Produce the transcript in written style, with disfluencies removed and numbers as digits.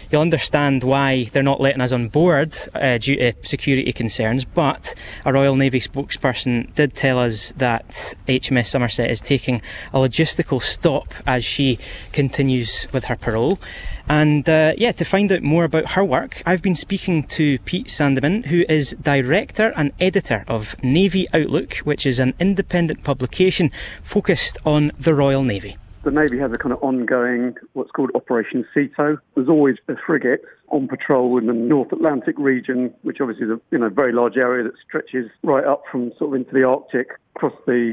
you'll understand why they're not letting us on board due to security concerns, but a Royal Navy spokesperson did tell us that HMS Somerset is taking a logistical stop as she continues with her parole. And to find out more about her work, I've been speaking to Pete Sandeman, who is Director and Editor of Navy Outlook, which is an independent publication focused on the Royal Navy. The Navy has a kind of ongoing, what's called Operation Ceto. There's always a frigate on patrol in the North Atlantic region, which obviously is a very large area that stretches right up from sort of into the Arctic, across the